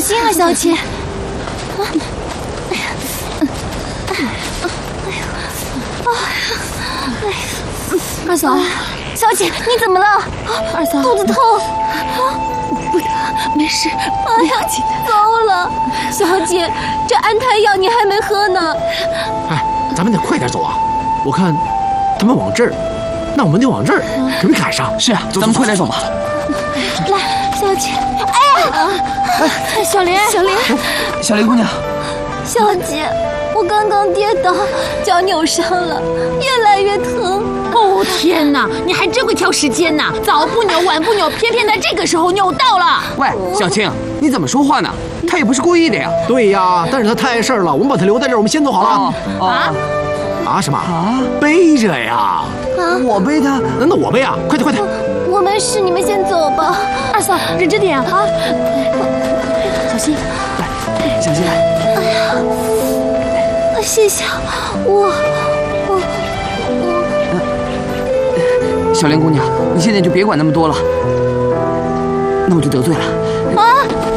心啊，小姐。二嫂，小姐，你怎么了？二嫂，肚子痛。不，没事。哎呀，糟了，小姐，这安胎药你还没喝呢。 哎，咱们得快点走啊！我看他们往这儿，那我们得往这儿，可别赶上。 是啊，咱们快点走吧。 来，小姐。哎呀，小莲， 小莲姑娘， 小姐，我刚刚跌倒，脚扭伤了，越来越疼。 哦天哪，你还真会挑时间呐！早不扭，晚不扭，偏偏在这个时候扭到了。 喂，小青，你怎么说话呢？他也不是故意的呀。 对呀，但是他太碍事儿了，我们把他留在这儿，我们先走好了。什么？背着呀？ 我背他？ 难道我背啊？快点！ 我没事，你们先走吧。 二嫂，忍着点啊！小心， 来，小心来。 哎呀，谢谢我。 小莲姑娘，你现在就别管那么多了，那我就得罪了。